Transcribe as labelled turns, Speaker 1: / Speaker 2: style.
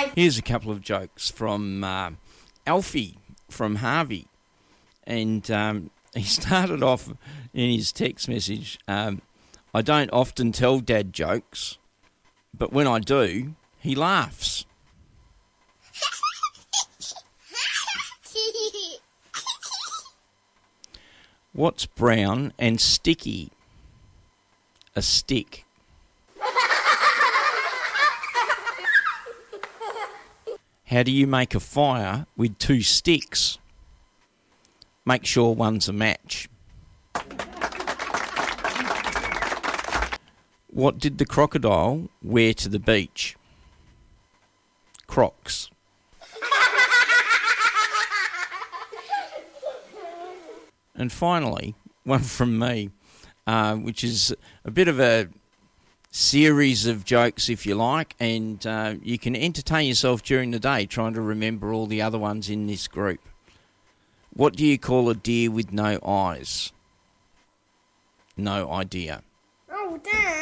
Speaker 1: Here's a couple of jokes from Alfie from Harvey. And he started off in his text message, I don't often tell Dad jokes, but when I do, he laughs. What's brown and sticky? A stick. How do you make a fire with two sticks? Make sure one's a match. What did the crocodile wear to the beach? Crocs. And finally, one from me, which is a bit of a series of jokes, if you like, and you can entertain yourself during the day trying to remember all the other ones in this group. What do you call a deer with no eyes? No idea.
Speaker 2: Oh, Dad.